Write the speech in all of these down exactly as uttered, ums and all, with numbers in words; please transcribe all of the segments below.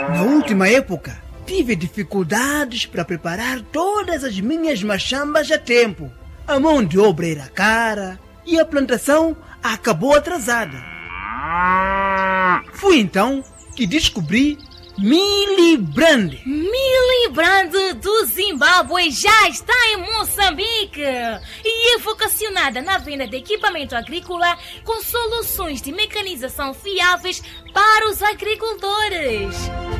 Na última época, tive dificuldades para preparar todas as minhas machambas a tempo. A mão de obra era cara e a plantação acabou atrasada. Foi então que descobri Milibrand. Milibrand do Zimbábue já está em Moçambique e é vocacionada na venda de equipamento agrícola com soluções de mecanização fiáveis para os agricultores.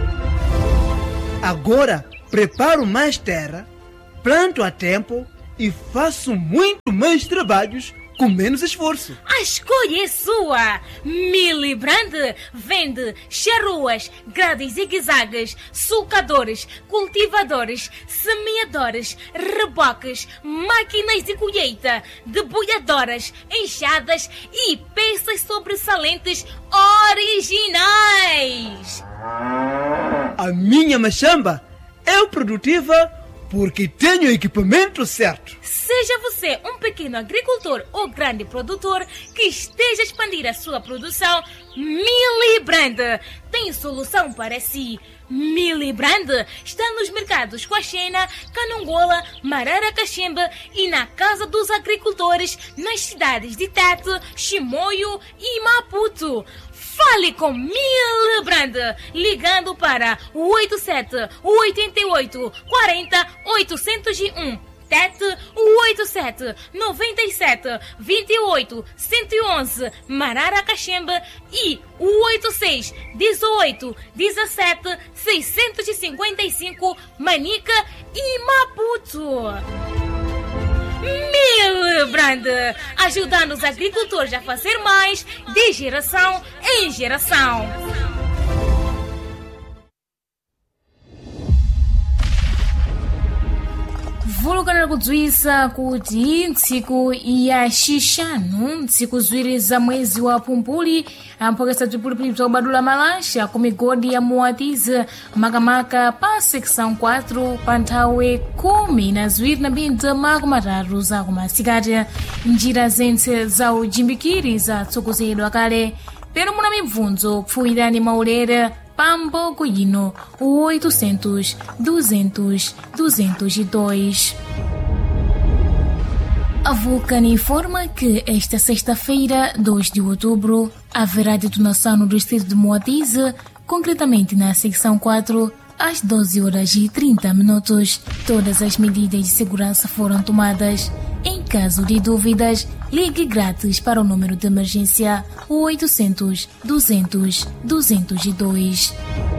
Agora preparo mais terra, planto a tempo e faço muito mais trabalhos com menos esforço. A escolha é sua! Milibrand vende charruas, grades zigue-zagues, sulcadores, cultivadores, semeadores, reboques, máquinas de colheita, debulhadoras, enxadas e peças sobressalentes originais. A minha machamba é produtiva porque tenho o equipamento certo. Seja você um pequeno agricultor ou grande produtor que esteja a expandir a sua produção, Milibrand tem solução para si. Milibrand está nos mercados Coaxena, Canongola, Mararacachemba e na Casa dos Agricultores nas cidades de Tete, Chimoio e Maputo. Fale com Milibrand ligando para oito sete oito oito quatro zero oito zero um, Tete oito sete nove sete dois oito um um, Mararacachemba e oito seis um oito um sete seis cinco cinco, Manica e Maputo. Milibrand, ajudando os agricultores a fazer mais de geração em geração. Vulukana kudziwisa kuti ntsiku ya xixanu ntsiku ziwiri za mwezi wa Phumpuli amphokesa bzipulupulu bza ubadula malasha ku migodi ya Moatize makamaka pa section quatro pa nthawe khumi na ziwiri na mbiri makumi atatu za kumasikati. Njira zentse za ujimbikiri zatsogozedwa kale pero muna mibvunzo kupfuwirani maulere pambuco ino oitocentos, duzentos, duzentos e dois. A Vulcan informa que esta sexta-feira, dois de outubro, haverá detonação no distrito de Moatize, concretamente na secção quatro, às doze horas e trinta minutos. Todas as medidas de segurança foram tomadas. Em caso de dúvidas, ligue grátis para o número de emergência oitocentos, duzentos, duzentos e dois.